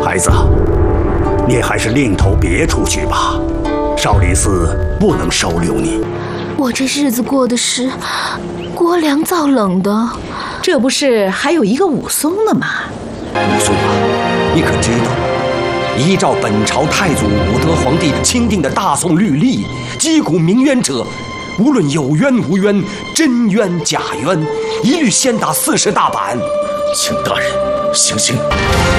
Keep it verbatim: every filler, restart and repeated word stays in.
孩子，你还是另投别处去吧，少林寺不能收留你。 我这日子过的是锅凉灶冷的， 这不是还有一个武松呢吗？ 武松啊，你可知道，依照本朝太祖武德皇帝钦定的大宋律例，击鼓鸣冤者，无论有冤无冤，真冤假冤，一律先打四十大板。 请大人行刑。